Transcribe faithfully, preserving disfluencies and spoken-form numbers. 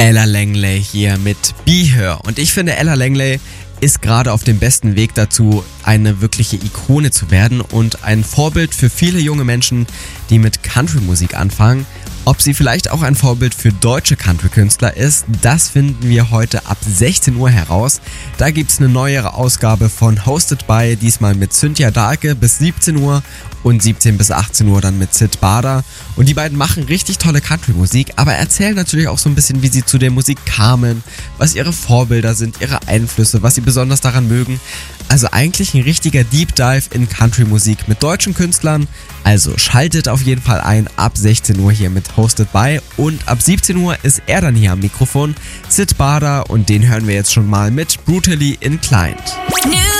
Ella Langley hier mit Be Her. Und ich finde, Ella Langley ist gerade auf dem besten Weg dazu, eine wirkliche Ikone zu werden und ein Vorbild für viele junge Menschen, die mit Country-Musik anfangen. Ob sie vielleicht auch ein Vorbild für deutsche Country-Künstler ist, das finden wir heute ab sechzehn Uhr heraus. Da gibt's eine neuere Ausgabe von Hosted by, diesmal mit Cynthia Dahlke bis siebzehn Uhr und siebzehn bis achtzehn Uhr dann mit Sid Bader. Und die beiden machen richtig tolle Country-Musik, aber erzählen natürlich auch so ein bisschen, wie sie zu der Musik kamen, was ihre Vorbilder sind, ihre Einflüsse, was sie besonders daran mögen. Also eigentlich ein richtiger Deep Dive in Country-Musik mit deutschen Künstlern. Also schaltet auf jeden Fall ein ab sechzehn Uhr hier mit Hosted by und ab siebzehn Uhr ist er dann hier am Mikrofon, Sid Bader, und den hören wir jetzt schon mal mit Brutally Inclined. New